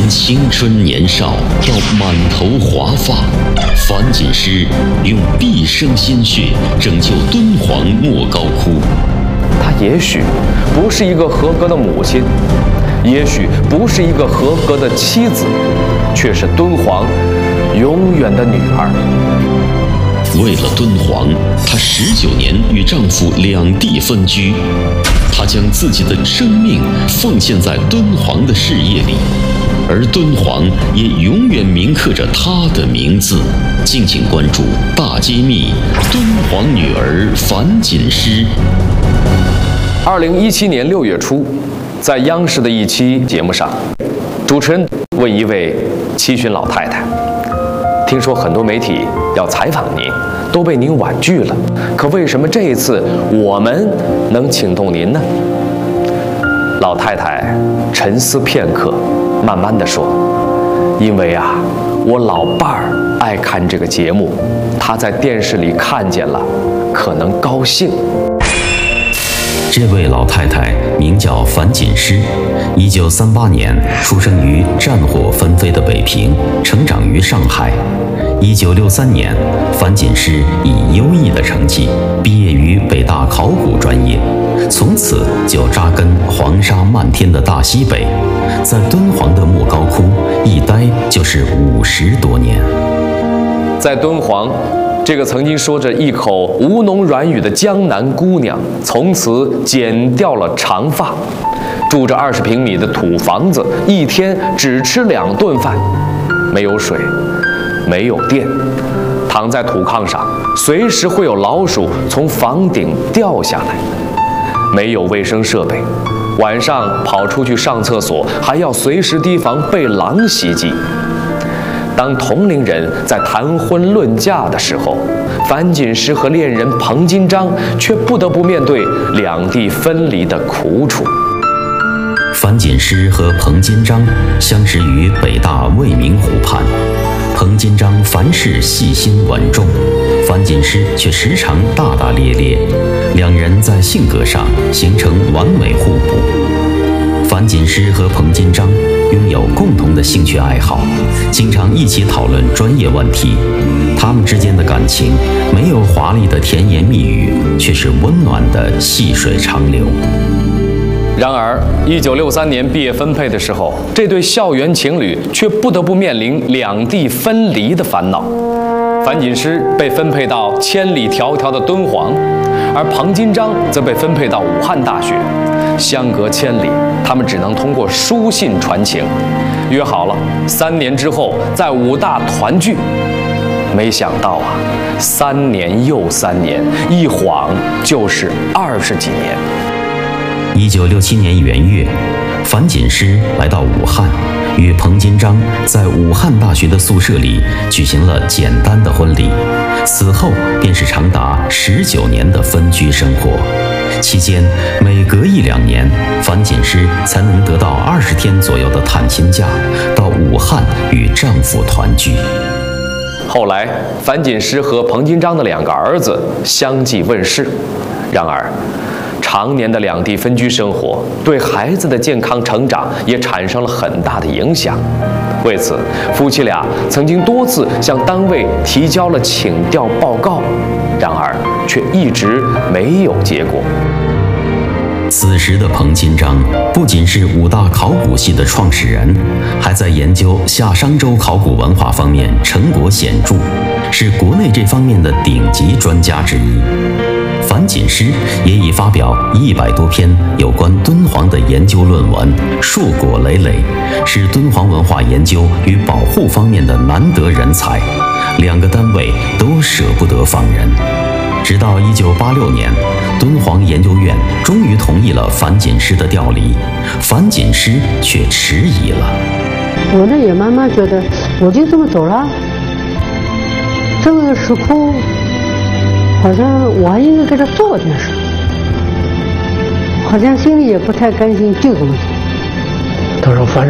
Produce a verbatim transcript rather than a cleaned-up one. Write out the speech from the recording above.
从青春年少到满头华发，樊锦诗用毕生心血拯救敦煌莫高窟。 她也许不是一个合格的母亲，也许不是一个合格的妻子，却是敦煌永远的女儿。 为了敦煌，她十九年与丈夫两地分居，她将自己的生命奉献在敦煌的事业里，而敦煌也永远铭刻着她的名字。敬请关注大揭秘：敦煌女儿樊锦诗。 二零一七年六月初，在央视的一期节目上，主持人问一位七旬老太太：“听说很多媒体要采访您，都被您婉拒了，可为什么这一次我们能请动您呢？”老太太沉思片刻，慢慢地说：“因为啊，我老伴儿爱看这个节目，他在电视里看见了，可能高兴。” 这位老太太名叫樊锦诗，一九三八年出生于战火纷飞的北平，成长于上海。一九六三年，樊锦诗以优异的成绩毕业于北大考古专业，从此就扎根黄沙漫天的大西北，在敦煌的莫高窟一待就是五十多年。 在敦煌，这个曾经说着一口吴侬软语的江南姑娘，从此剪掉了长发，住着二十平米的土房子，一天只吃两顿饭，没有水，没有电，躺在土炕上，随时会有老鼠从房顶掉下来，没有卫生设备，晚上跑出去上厕所还要随时提防被狼袭击。当同龄人在谈婚论嫁的时候，樊锦诗和恋人彭金章却不得不面对两地分离的苦楚。 樊锦诗和彭金章相识于北大未名湖畔，彭金章凡事细心稳重，樊锦诗却时常大大咧咧，两人在性格上形成完美互补。樊锦诗和彭金章拥有共同的兴趣爱好，经常一起讨论专业问题。他们之间的感情没有华丽的甜言蜜语，却是温暖的细水长流。 然而一九六三年毕业分配的时候，这对校园情侣却不得不面临两地分离的烦恼。樊锦诗被分配到千里迢迢的敦煌，而彭金章则被分配到武汉大学。相隔千里，他们只能通过书信传情，约好了三年之后在武大团聚。没想到啊，三年又三年，一晃就是二十几年。 一九六七年元月，樊锦诗来到武汉，与彭金章在武汉大学的宿舍里举行了简单的婚礼。此后便是长达十九年的分居生活。期间，每隔一两年，樊锦诗才能得到二十天左右的探亲假，到武汉与丈夫团聚。 后来，樊锦诗和彭金章的两个儿子相继问世。然而，常年的两地分居生活对孩子的健康成长也产生了很大的影响。为此，夫妻俩曾经多次向单位提交了请调报告，然而却一直没有结果。 此时的彭金章不仅是武大考古系的创始人，还在研究夏商周考古文化方面成果显著，是国内这方面的顶级专家之一。樊锦诗也已发表一百多篇有关敦煌的研究论文，硕果累累，是敦煌文化研究与保护方面的难得人才。两个单位都舍不得放人。直到一九八六年，敦煌研究院终于同意了樊锦诗的调离，樊锦诗却迟疑了。 我呢也慢慢觉得，我就这么走了，这个时候好像我还应该给他做点事，好像心里也不太甘心，就这么走。 他说：“反正。”